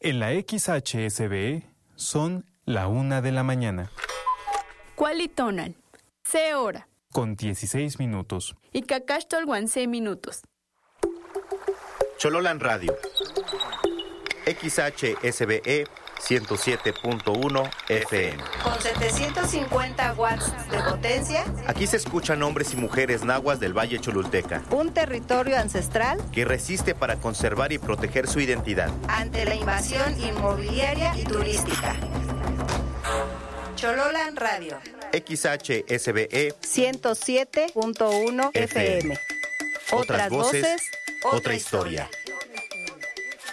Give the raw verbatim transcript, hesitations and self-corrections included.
En la X H S B E son la una de la mañana. Cualitonal, C hora. Con dieciséis minutos. Y Cacachtol Guancé minutos. Chololan Radio. X H S B E ciento siete punto uno F M. Con setecientos cincuenta watts de potencia. Aquí se escuchan hombres y mujeres nahuas del Valle Cholulteca. Un territorio ancestral que resiste para conservar y proteger su identidad ante la invasión inmobiliaria y turística. Chololan Radio. X H S B E ciento siete punto uno F M. Otras voces, otra historia.